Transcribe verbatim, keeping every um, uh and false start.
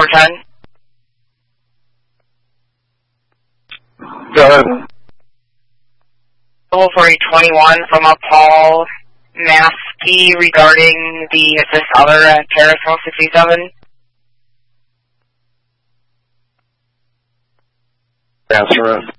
four ten. Go ahead. Level for a twenty-one from a Paul Maskey regarding the this other uh, Terrace one sixty-seven. Answer it.